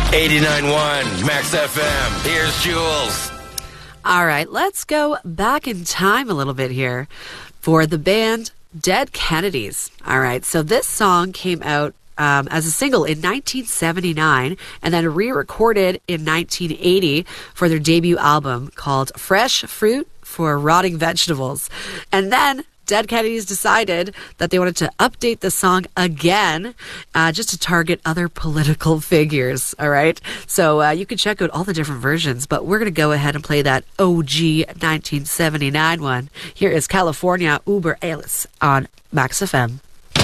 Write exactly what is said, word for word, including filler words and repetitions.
eighty-nine point one Max F M. Here's Jules. All right, let's go back in time a little bit here for the band Dead Kennedys. All right, so this song came out um, as a single in nineteen seventy-nine and then re-recorded in nineteen eighty for their debut album called Fresh Fruit for Rotting Vegetables. And then Dead Kennedys decided that they wanted to update the song again uh, just to target other political figures, all right? So uh, you can check out all the different versions, but we're going to go ahead and play that O G nineteen seventy-nine one. Here is California Uber Alles on Max F M.